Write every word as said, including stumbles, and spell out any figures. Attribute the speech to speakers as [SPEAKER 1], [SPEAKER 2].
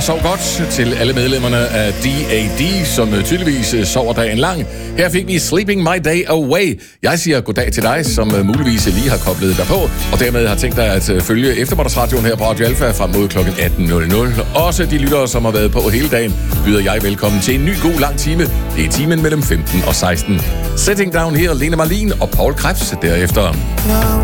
[SPEAKER 1] og sov godt til alle medlemmerne af D A D, som tydeligvis sover dagen lang. Her fik vi Sleeping My Day Away. Jeg siger goddag til dig, som muligvis lige har koblet dig på, og dermed har tænkt dig at følge eftermiddagsradioen her på Radio Alfa frem mod klokken atten nul nul. Også de lyttere, som har været på hele dagen, byder jeg velkommen til en ny god lang time. Det er timen mellem femten og seksten. Setting Down her, Lene Marlin og Paul Krebs derefter.